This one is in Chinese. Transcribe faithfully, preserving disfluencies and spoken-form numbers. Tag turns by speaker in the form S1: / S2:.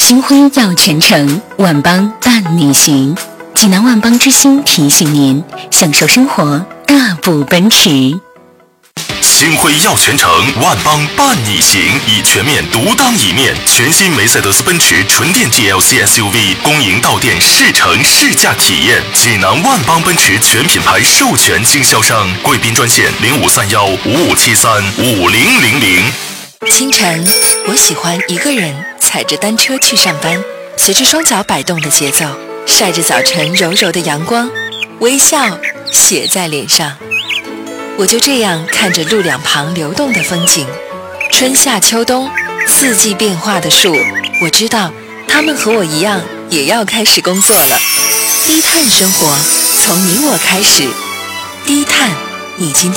S1: 新婚要全程，万邦伴你行。济南万邦之星提醒您，享受生活，大步奔驰。
S2: 星辉耀全程，万邦伴你行，以全面独当一面。全新梅赛德斯奔驰纯电 G L C S U V 公营到店试乘试驾体验。济南万邦奔驰全品牌授权经销商，贵宾专线零五三幺五五七三五零零零。
S3: 清晨，我喜欢一个人踩着单车去上班，随着双脚摆动的节奏，晒着早晨柔柔的阳光，微笑写在脸上。我就这样看着路两旁流动的风景，春夏秋冬，四季变化的树，我知道他们和我一样也要开始工作了。低碳生活，从你我开始。低碳，你今天